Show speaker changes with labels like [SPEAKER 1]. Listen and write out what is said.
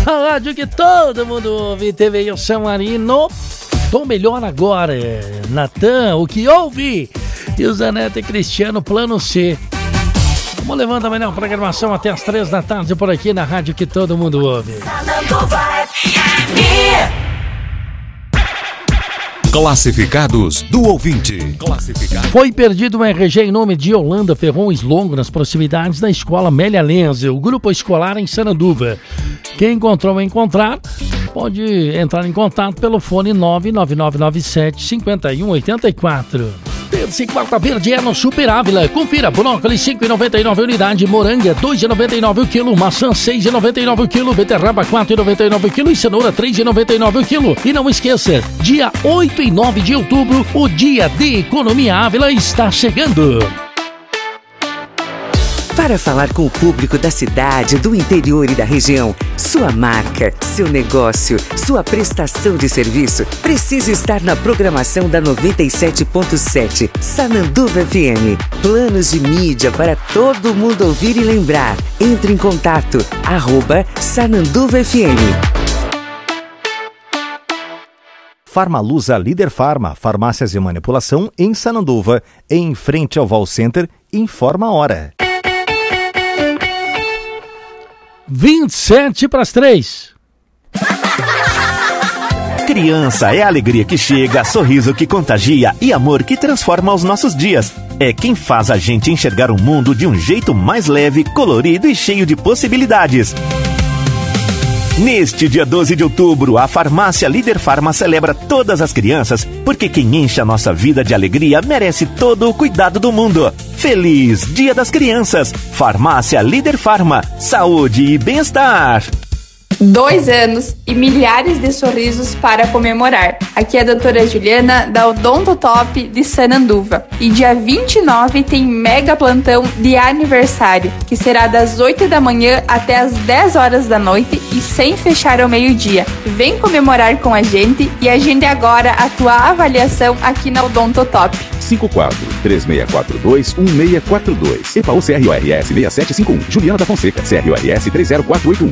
[SPEAKER 1] A rádio que todo mundo ouve, TV São Marino. Tô melhor agora, Natan, o que ouve? E o Zanetti e Cristiano, plano C. Vamos levando a melhor programação até as 3 da tarde por aqui na rádio que todo mundo ouve.
[SPEAKER 2] Classificados do ouvinte.
[SPEAKER 1] Foi perdido um RG em nome de Yolanda Ferrões Longo nas proximidades da escola Amélia Lenzel, o grupo escolar em Sananduva. Quem encontrou ou encontrar pode entrar em contato pelo fone 99997-5184. Terça e quarta verde é no Super Ávila. Confira: brócolis 5,99 unidade, moranga 2,99 o quilo, maçã 6,99 o quilo, beterraba 4,99 o quilo e cenoura 3,99 o quilo. E não esqueça, dia 8 e 9 de outubro, o Dia de Economia Ávila está chegando.
[SPEAKER 3] Para falar com o público da cidade, do interior e da região, sua marca, seu negócio, sua prestação de serviço precisa estar na programação da 97.7 Sananduva FM. Planos de mídia para todo mundo ouvir e lembrar. Entre em contato, @Sananduva FM.
[SPEAKER 4] Farmalusa Líder Farma, farmácias de manipulação em Sananduva, em frente ao Val Center. Informa a hora.
[SPEAKER 1] 27 para as 3.
[SPEAKER 5] Criança é a alegria que chega, sorriso que contagia e amor que transforma os nossos dias. É quem faz a gente enxergar o mundo de um jeito mais leve, colorido e cheio de possibilidades. Neste dia 12 de outubro, a farmácia Líder Farma celebra todas as crianças, porque quem enche a nossa vida de alegria merece todo o cuidado do mundo. Feliz Dia das Crianças! Farmácia Líder Farma, saúde e bem-estar!
[SPEAKER 6] 2 anos e milhares de sorrisos para comemorar. Aqui é a doutora Juliana, da Odontotop de Sananduva. E dia 29 tem mega plantão de aniversário, que será das 8 da manhã até as 10 horas da noite e sem fechar ao meio-dia. Vem comemorar com a gente e agende agora a tua avaliação aqui na Odontotop.
[SPEAKER 7] 54-3642-1642. EPAU CRORS 6751. Juliana da Fonseca, CRORS 30481.